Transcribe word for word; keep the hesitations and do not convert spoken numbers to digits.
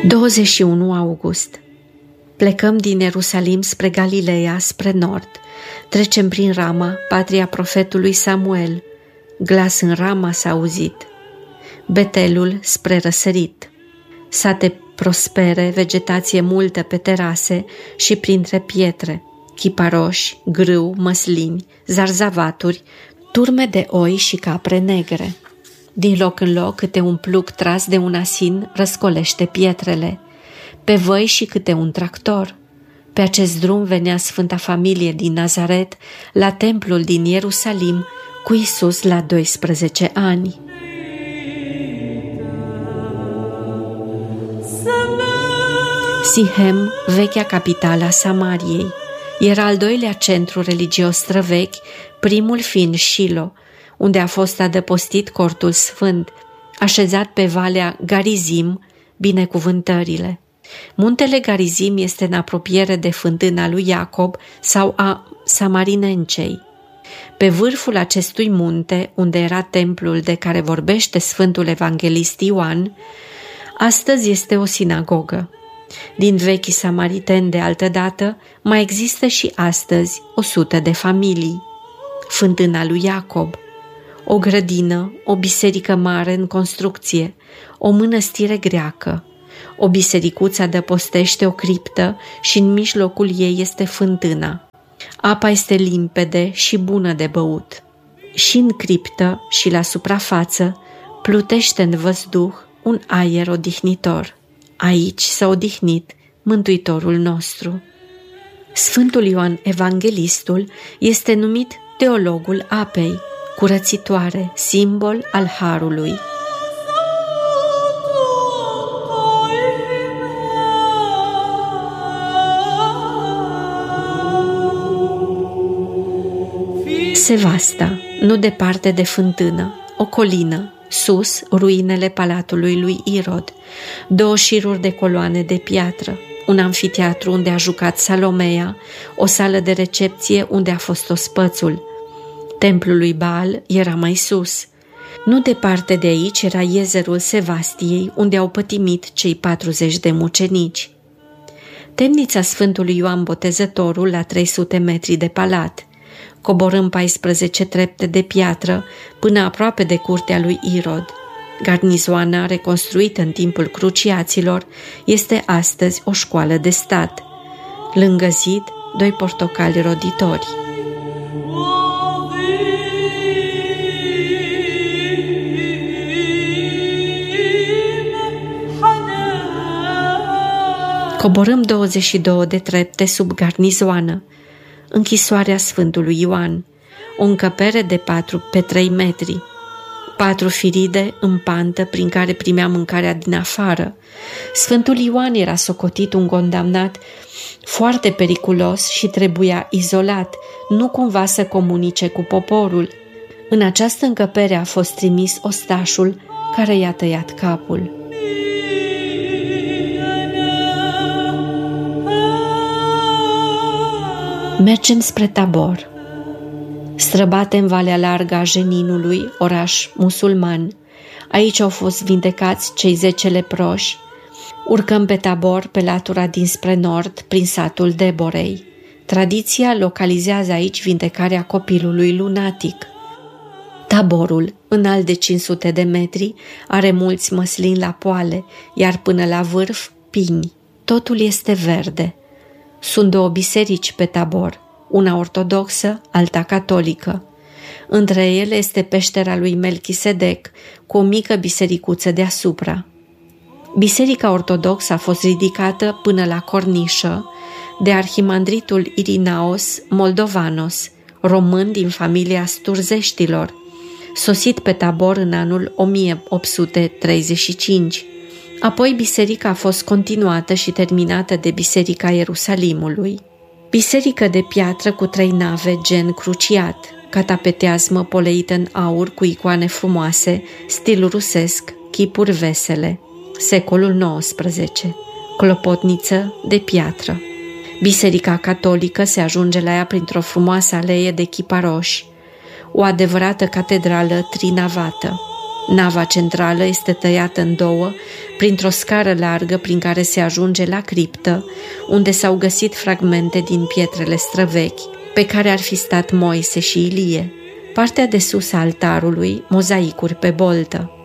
douăzeci și unu august. Plecăm din Ierusalim spre Galileea, spre nord. Trecem prin Rama, patria profetului Samuel. Glas în Rama s-a auzit. Betelul spre răsărit. Sate prospere, vegetație multă pe terase și printre pietre, chiparoși, grâu, măslini, zarzavaturi, turme de oi și capre negre. Din loc în loc câte un plug tras de un asin răscolește pietrele, pe văi și câte un tractor. Pe acest drum venea Sfânta Familie din Nazaret la templul din Ierusalim cu Iisus la doisprezece ani. Sihem, vechea capitală a Samariei, era al doilea centru religios străvechi, primul fiind Shilo, unde a fost adăpostit cortul sfânt, așezat pe valea Garizim, binecuvântările. Muntele Garizim este în apropiere de fântâna lui Iacob sau a Samarinencei. Pe vârful acestui munte, unde era templul de care vorbește Sfântul Evanghelist Ioan, astăzi este o sinagogă. Din vechii samariteni de altădată, mai există și astăzi o sută de familii. Fântâna lui Iacob, o grădină, o biserică mare în construcție, o mănăstire greacă. O bisericuță adăpostește o criptă și în mijlocul ei este fântâna. Apa este limpede și bună de băut. Și în criptă și la suprafață plutește în văzduh un aer odihnitor. Aici s-a odihnit Mântuitorul nostru. Sfântul Ioan Evanghelistul este numit teologul apei, curățitoare, simbol al harului. Sevasta, nu departe de fântână, o colină, sus ruinele palatului lui Irod, două șiruri de coloane de piatră, un amfiteatru unde a jucat Salomea, o sală de recepție unde a fost ospățul. Templul lui Baal era mai sus. Nu departe de aici era iezerul Sevastiei, unde au pătimit cei patruzeci de mucenici. Temnița Sfântului Ioan Botezătorul la trei sute metri de palat. Coborâm paisprezece trepte de piatră până aproape de curtea lui Irod. Garnizoana, reconstruită în timpul cruciaților, este astăzi o școală de stat. Lângă zid, doi portocali roditori. Coborâm douăzeci și două de trepte sub garnizoană. Închisoarea Sfântului Ioan, o încăpere de patru pe trei metri, patru firide în pantă prin care primea mâncarea din afară. Sfântul Ioan era socotit un condamnat foarte periculos și trebuia izolat, nu cumva să comunice cu poporul. În această încăpere a fost trimis ostașul care i-a tăiat capul. Mergem spre Tabor. Străbate în valea largă a Jeninului, oraș musulman. Aici au fost vindecați cei zece leproși. Urcăm pe Tabor, pe latura dinspre nord, prin satul Deborei. Tradiția localizează aici vindecarea copilului lunatic. Taborul, înalt de cinci sute de metri, are mulți măslini la poale, iar până la vârf, pini. Totul este verde. Sunt două biserici pe Tabor, una ortodoxă, alta catolică. Între ele este peștera lui Melchisedec, cu o mică bisericuță deasupra. Biserica ortodoxă a fost ridicată până la cornișă de arhimandritul Irinaos Moldovanos, român din familia Sturzeștilor, sosit pe Tabor în anul o mie opt sute treizeci și cinci. Apoi biserica a fost continuată și terminată de Biserica Ierusalimului. Biserică de piatră cu trei nave, gen cruciat, catapeteazmă poleită în aur cu icoane frumoase, stil rusesc, chipuri vesele. Secolul nouăsprezece. Clopotniță de piatră. Biserica catolică se ajunge la ea printr-o frumoasă alee de chiparoși. O adevărată catedrală trinavată. Nava centrală este tăiată în două printr-o scară largă prin care se ajunge la criptă, unde s-au găsit fragmente din pietrele străvechi, pe care ar fi stat Moise și Ilie. Partea de sus a altarului, mozaicuri pe boltă.